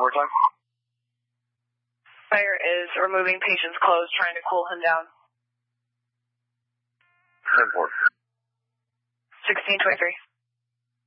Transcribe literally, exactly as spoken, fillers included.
more time. Fire is removing patient's clothes, trying to cool him down. ten four. sixteen twenty-three.